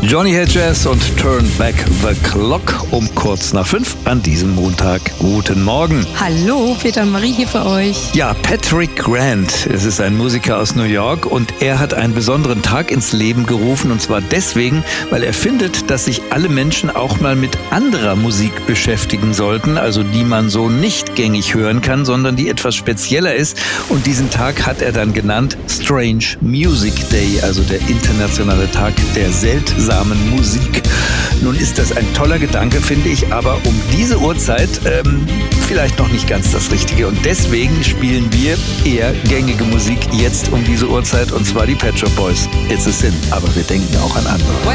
Johnny Hedges und Turn Back the Clock um kurz nach 5 an diesem Montag. Guten Morgen. Hallo, Peter und Marie hier für euch. Ja, Patrick Grant, es ist ein Musiker aus New York und er hat einen besonderen Tag ins Leben gerufen, und zwar deswegen, weil er findet, dass sich alle Menschen auch mal mit anderer Musik beschäftigen sollten, also die man so nicht gängig hören kann, sondern die etwas spezieller ist, und diesen Tag hat er dann genannt Strange Music Day, also der internationale Tag der seltsamen Musik. Nun ist das ein toller Gedanke, finde ich, aber um diese Uhrzeit vielleicht noch nicht ganz das Richtige. Und deswegen spielen wir eher gängige Musik jetzt um diese Uhrzeit, und zwar die Pet Shop Boys. It's a Sin, aber wir denken auch an andere.